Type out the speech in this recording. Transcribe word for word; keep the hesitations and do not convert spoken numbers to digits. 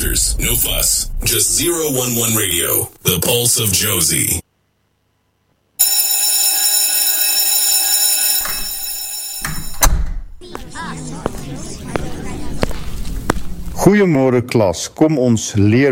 filters, no fuss. Just zero one one Radio, the pulse of Josie. Goeiemôre klas, kom ons leer